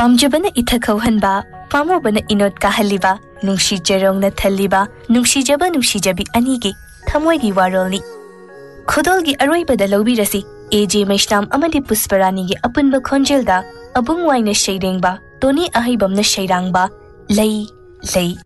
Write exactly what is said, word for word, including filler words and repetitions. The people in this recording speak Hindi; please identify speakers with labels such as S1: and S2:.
S1: पामजबना इथखौहनबा पामोबना इनोट काहलिबा नुंशी जरोंगना थल्लिबा नुंशीजबा नुंशीजबी अनीगी थमोइगी वारोलनी खुदोलगी अरोइबदा लौबिरसी एजे मैश्नाम अमदि पुष्परानीगी अपुनबा खोंजेलदा अबुंग वाइना शैरेंगबा तोनी अहैबमना शैरांगबा लई लई